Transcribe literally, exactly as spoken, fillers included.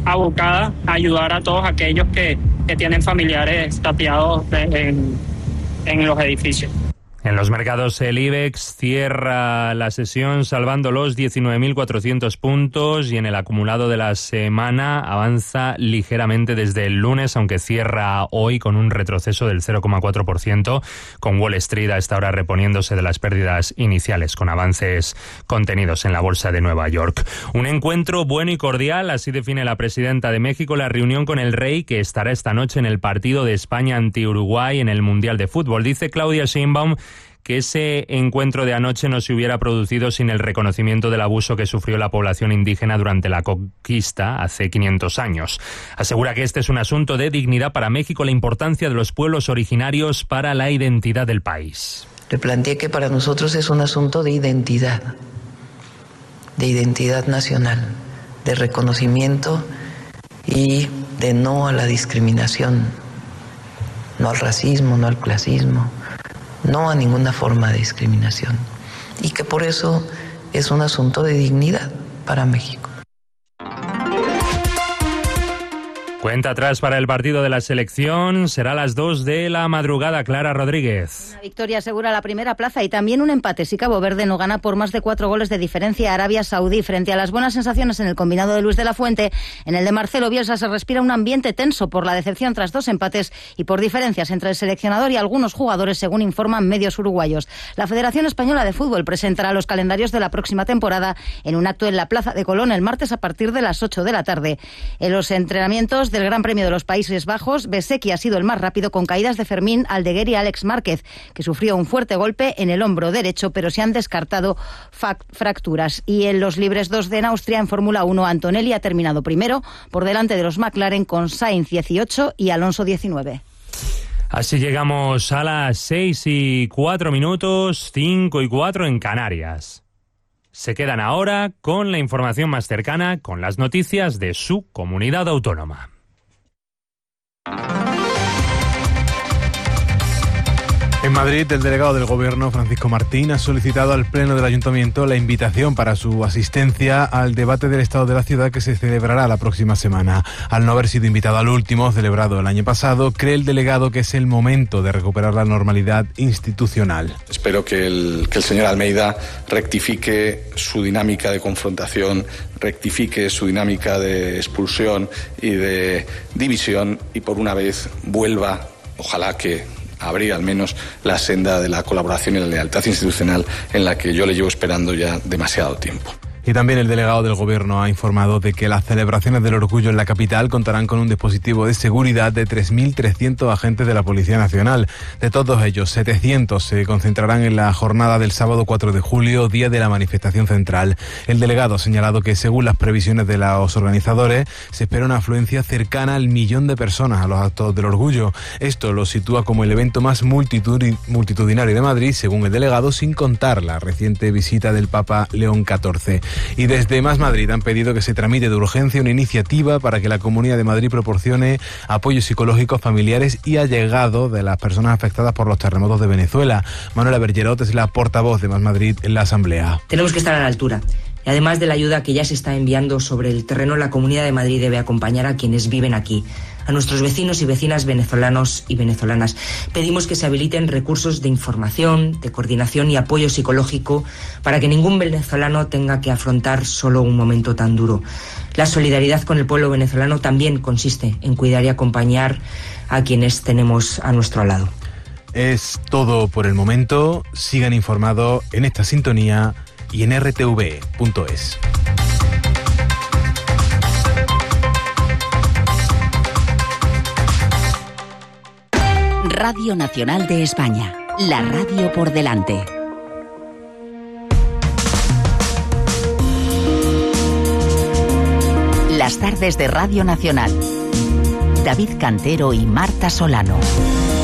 abocada a ayudar a todos aquellos que, que tienen familiares tapiados en, en los edificios. En los mercados el IBEX cierra la sesión salvando los diecinueve mil cuatrocientos puntos y en el acumulado de la semana avanza ligeramente desde el lunes, aunque cierra hoy con un retroceso del cero coma cuatro por ciento, con Wall Street a esta hora reponiéndose de las pérdidas iniciales, con avances contenidos en la bolsa de Nueva York. Un encuentro bueno y cordial, así define la presidenta de México la reunión con el rey, que estará esta noche en el partido de España ante Uruguay en el Mundial de Fútbol. Dice Claudia Sheinbaum que ese encuentro de anoche no se hubiera producido sin el reconocimiento del abuso que sufrió la población indígena durante la conquista hace quinientos años. Asegura que este es un asunto de dignidad para México, la importancia de los pueblos originarios para la identidad del país. Le planteé que para nosotros es un asunto de identidad, de identidad nacional, de reconocimiento y de no a la discriminación, no al racismo, no al clasismo, no a ninguna forma de discriminación, y que por eso es un asunto de dignidad para México. Cuenta atrás para el partido de la selección, será a las dos de la madrugada. Clara Rodríguez. Una victoria asegura la primera plaza y también un empate si Cabo Verde no gana por más de cuatro goles de diferencia a Arabia Saudí. Frente a las buenas sensaciones en el combinado de Luis de la Fuente, en el de Marcelo Bielsa se respira un ambiente tenso por la decepción tras dos empates y por diferencias entre el seleccionador y algunos jugadores, según informan medios uruguayos. La Federación Española de Fútbol presentará los calendarios de la próxima temporada en un acto en la Plaza de Colón el martes a partir de las ocho de la tarde. En los entrenamientos del Gran Premio de los Países Bajos, Bezzecchi ha sido el más rápido, con caídas de Fermín, Aldeguer y Alex Márquez, que sufrió un fuerte golpe en el hombro derecho, pero se han descartado fracturas. Y en los libres dos de en Austria, en Fórmula uno, Antonelli ha terminado primero, por delante de los McLaren, con Sainz dieciocho y Alonso diecinueve. Así llegamos a las seis y cuatro minutos, cinco y cuatro en Canarias. Se quedan ahora con la información más cercana, con las noticias de su comunidad autónoma. En Madrid, el delegado del Gobierno, Francisco Martín, ha solicitado al Pleno del Ayuntamiento la invitación para su asistencia al debate del Estado de la Ciudad que se celebrará la próxima semana. Al no haber sido invitado al último, celebrado el año pasado, cree el delegado que es el momento de recuperar la normalidad institucional. Espero que el, que el señor Almeida rectifique su dinámica de confrontación, rectifique su dinámica de expulsión y de división y por una vez vuelva, ojalá que habría al menos la senda de la colaboración y la lealtad institucional en la que yo le llevo esperando ya demasiado tiempo. Y también el delegado del Gobierno ha informado de que las celebraciones del orgullo en la capital contarán con un dispositivo de seguridad de tres mil trescientos agentes de la Policía Nacional. De todos ellos, setecientos se concentrarán en la jornada del sábado cuatro de julio, día de la manifestación central. El delegado ha señalado que, según las previsiones de los organizadores, se espera una afluencia cercana al millón de personas a los actos del orgullo. Esto lo sitúa como el evento más multitudinario de Madrid, según el delegado, sin contar la reciente visita del Papa León catorce. Y desde Más Madrid han pedido que se tramite de urgencia una iniciativa para que la Comunidad de Madrid proporcione apoyo psicológico a familiares y allegados de las personas afectadas por los terremotos de Venezuela. Manuela Bergerot es la portavoz de Más Madrid en la Asamblea. Tenemos que estar a la altura. Y además de la ayuda que ya se está enviando sobre el terreno, la Comunidad de Madrid debe acompañar a quienes viven aquí, a nuestros vecinos y vecinas venezolanos y venezolanas. Pedimos que se habiliten recursos de información, de coordinación y apoyo psicológico para que ningún venezolano tenga que afrontar solo un momento tan duro. La solidaridad con el pueblo venezolano también consiste en cuidar y acompañar a quienes tenemos a nuestro lado. Es todo por el momento. Sigan informados en esta sintonía y en r t v punto es. Radio Nacional de España, la radio por delante. Las tardes de Radio Nacional. David Cantero y Marta Solano.